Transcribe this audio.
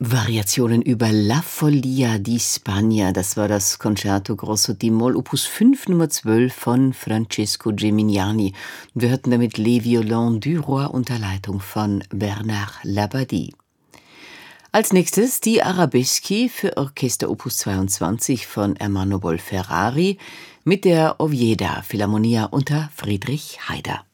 Variationen über La Follia di Spagna, das war das Concerto Grosso d-Moll Opus 5 Nummer 12 von Francesco Gimignani. Wir hörten damit Les Violons du Roi unter Leitung von Bernard Labadie. Als nächstes die Arabeschi für Orchester Opus 22 von Ermanno Bolferrari mit der Oviedo Philharmonia unter Friedrich Haider.